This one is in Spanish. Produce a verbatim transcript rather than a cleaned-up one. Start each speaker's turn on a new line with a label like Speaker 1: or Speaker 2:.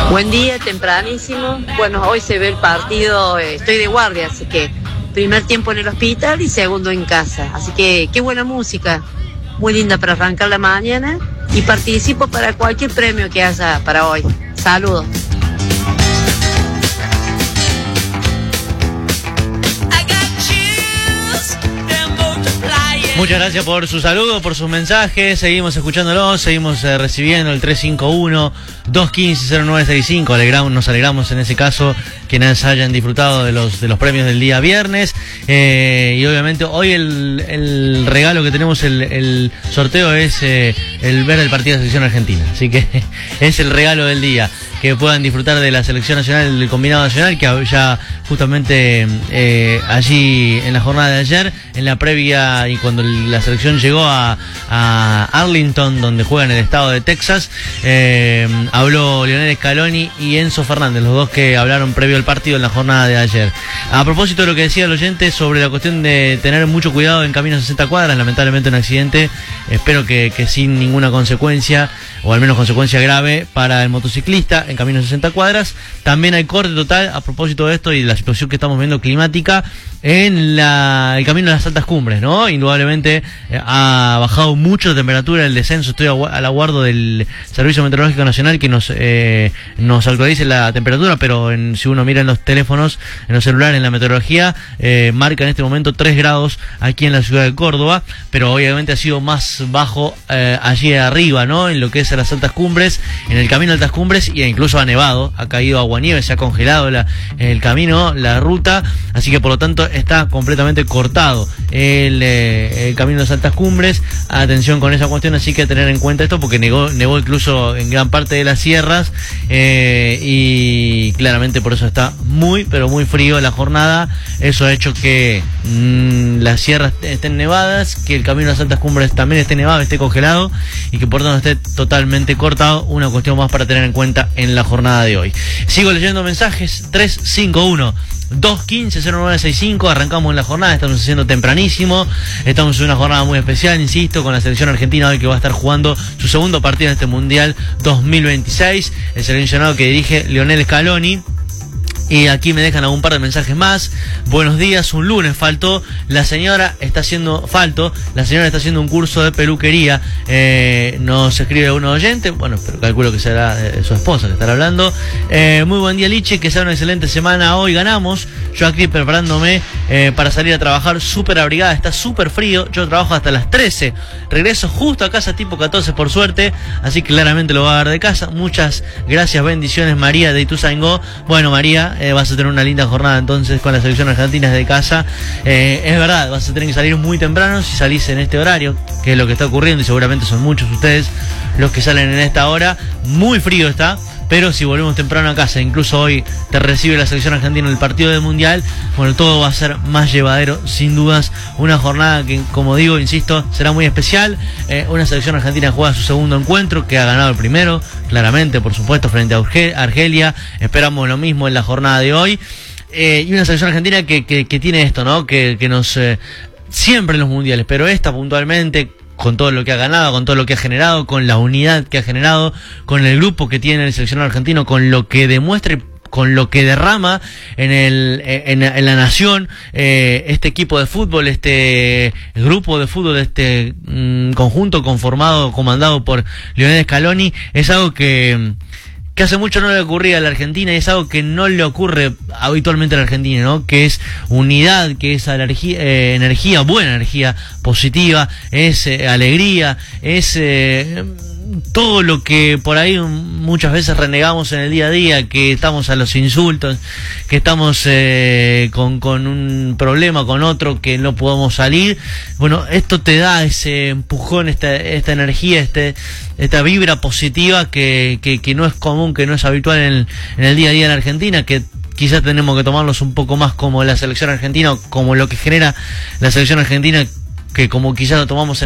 Speaker 1: Buen día, tempranísimo. Bueno, hoy se ve el partido, eh, estoy de guardia, así que primer tiempo en el hospital y segundo en casa. Así que qué buena música, muy linda para arrancar la mañana y participo para cualquier premio que haya para hoy. Saludos.
Speaker 2: Muchas gracias por su saludo, por sus mensajes. Seguimos escuchándolos, seguimos eh, recibiendo el tres cinco uno, dos uno cinco, cero nueve seis cinco. Alegramos, nos alegramos en ese caso quienes hayan disfrutado de los de los premios del día viernes. Eh, y obviamente hoy el, el regalo que tenemos, el, el sorteo es eh, el ver el partido de la selección argentina. Así que es el regalo del día, que puedan disfrutar de la selección nacional, del combinado nacional, que ya justamente eh, allí en la jornada de ayer, en la previa y cuando la selección llegó a, a Arlington, donde juega en el estado de Texas, eh, habló Lionel Scaloni y Enzo Fernández, los dos que hablaron previo al partido en la jornada de ayer. A propósito de lo que decía el oyente sobre la cuestión de tener mucho cuidado en camino a sesenta cuadras, lamentablemente un accidente, espero que, que sin ninguna consecuencia, o al menos consecuencia grave para el motociclista en camino a sesenta cuadras. También hay corte total a propósito de esto y de la situación que estamos viendo climática en la, el camino a las altas cumbres, ¿no? Indudablemente eh, ha bajado mucho la temperatura, el descenso. Estoy al aguardo del Servicio Meteorológico Nacional que nos eh, nos actualice la temperatura, pero en, si uno mira en los teléfonos, en los celulares, en la meteorología, eh, marca en este momento tres grados aquí en la ciudad de Córdoba, pero obviamente ha sido más bajo eh, allí arriba, ¿no? En lo que es a las altas cumbres, en el camino a altas cumbres, y incluso ha nevado, ha caído aguanieve, se ha congelado la, el camino, la ruta, así que por lo tanto está completamente cortado el, eh, el camino a las altas cumbres. Atención con esa cuestión, así que tener en cuenta esto porque nevó, nevó incluso en gran parte de las sierras eh, y claramente por eso está muy pero muy frío la jornada. Eso ha hecho que mmm, las sierras estén nevadas, que el camino a las altas cumbres también esté nevado, esté congelado y que por tanto esté totalmente cortado. Una cuestión más para tener en cuenta en la jornada de hoy. Sigo leyendo mensajes. Tres cinco uno, dos uno cinco, cero nueve seis cinco. Arrancamos en la jornada, estamos haciendo tempranísimo, estamos en una jornada muy especial, insisto, con la selección argentina hoy que va a estar jugando su segundo partido en este Mundial dos mil veintiséis, el seleccionado que dirige Lionel Scaloni. Y aquí me dejan algún par de mensajes más. Buenos días, un lunes faltó. La señora está haciendo, falto, la señora está haciendo un curso de peluquería. Eh, nos escribe un oyente, bueno, pero calculo que será eh, su esposa que estará hablando. Eh, muy buen día, Liche, que sea una excelente semana. Hoy ganamos. Yo aquí preparándome eh, para salir a trabajar, súper abrigada, está súper frío. Yo trabajo hasta las trece. Regreso justo a casa tipo catorce por suerte, así que claramente lo voy a dar de casa. Muchas gracias, bendiciones, María de Ituzaingó. Bueno, María, Eh, vas a tener una linda jornada entonces con la selección argentina desde casa. Eh, es verdad, vas a tener que salir muy temprano si salís en este horario, que es lo que está ocurriendo y seguramente son muchos ustedes los que salen en esta hora. Muy frío está, pero si volvemos temprano a casa, incluso hoy te recibe la selección argentina en el partido del Mundial, bueno, todo va a ser más llevadero, sin dudas. Una jornada que, como digo, insisto, será muy especial. Eh, una selección argentina juega su segundo encuentro, que ha ganado el primero, claramente, por supuesto, frente a Argelia. Esperamos lo mismo en la jornada de hoy. Eh, y una selección argentina que, que, que tiene esto, ¿no? Que, que nos... Eh, siempre en los mundiales, pero esta puntualmente, con todo lo que ha ganado, con todo lo que ha generado, con la unidad que ha generado, con el grupo que tiene el seleccionado argentino, con lo que demuestra y con lo que derrama en el en, en la nación eh, este equipo de fútbol, este grupo de fútbol, este mmm, conjunto conformado, comandado por Lionel Scaloni, es algo que que hace mucho no le ocurría a la Argentina y es algo que no le ocurre habitualmente a la Argentina, ¿no? Que es unidad, que es energía, eh, energía buena energía positiva, es eh, alegría, es eh, todo lo que por ahí muchas veces renegamos en el día a día, que estamos a los insultos, que estamos eh, con, con un problema, con otro, que no podemos salir. Bueno, esto te da ese empujón, esta, esta energía, este, esta vibra positiva que, que, que no es común, que no es habitual en el, en el día a día en Argentina, que quizás tenemos que tomarlos un poco más como la selección argentina, como lo que genera la selección argentina, que como quizás lo tomamos en